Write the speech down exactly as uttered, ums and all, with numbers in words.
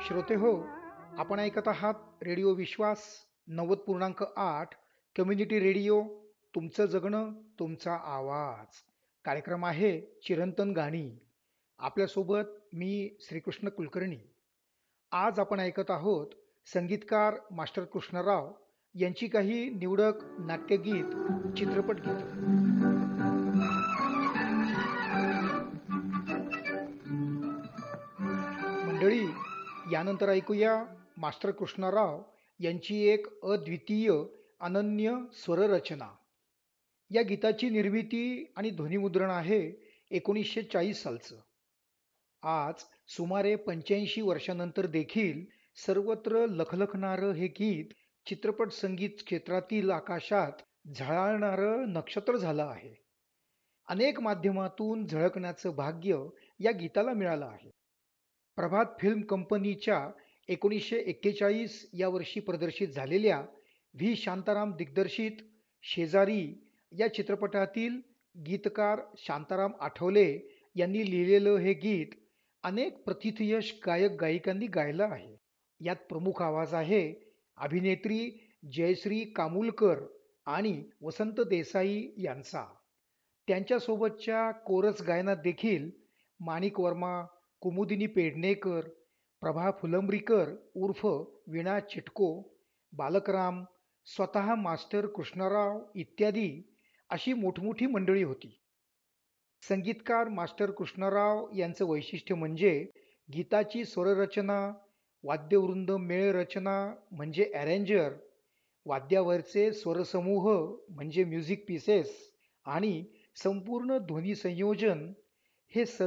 श्रोते हो, आपण ऐकत आहात रेडिओ विश्वास नव्वद पूर्णांक आठ कम्युनिटी रेडिओ. तुमचं जगणं तुमचा आवाज. कार्यक्रम आहे चिरंतन गाणी. आपल्यासोबत मी श्रीकृष्ण कुलकर्णी. आज आपण ऐकत आहोत संगीतकार मास्टर कृष्णराव यांची काही निवडक नाट्यगीत, चित्रपट गीत. मंडळी, यानंतर ऐकूया मास्टर कृष्णराव यांची एक अद्वितीय अनन्य स्वररचना. या गीताची निर्मिती आणि ध्वनिमुद्रण आहे एकोणीसशे चाळीस सालचं. आज सुमारे पंच्याऐंशी वर्षानंतर देखील सर्वत्र लखलखणारं हे गीत चित्रपट संगीत क्षेत्रातील आकाशात झळाळणारं नक्षत्र झालं आहे. अनेक माध्यमातून झळकण्याचं भाग्य या गीताला मिळालं आहे. प्रभात फिल्म कंपनीच्या एकोणीसशे एक्केचाळीस या वर्षी प्रदर्शित झालेल्या व्ही शांताराम दिग्दर्शित शेजारी या चित्रपटातील गीतकार शांताराम आठवले यांनी लिहिलेलं हे गीत अनेक प्रथितयश गायक गायिकांनी गायलं आहे. यात प्रमुख आवाज आहे अभिनेत्री जयश्री कामुलकर आणि वसंत देसाई यांचा. त्यांच्यासोबतच्या कोरस गायनात देखील माणिक वर्मा, कुमुदिनी पेडणेकर, प्रभा फुलंब्रीकर उर्फ वीणा चिटको, बालकराम, स्वतः मास्टर कृष्णराव इत्यादी अशी मोठमोठी मंडळी होती. संगीतकार मास्टर कृष्णराव यांचं वैशिष्ट्य म्हणजे गीताची स्वररचना, वाद्यवृंद मेळ रचना म्हणजे अरेंजर, वाद्यावरचे स्वरसमूह म्हणजे म्युझिक पीसेस आणि संपूर्ण ध्वनी संयोजन हे सर्व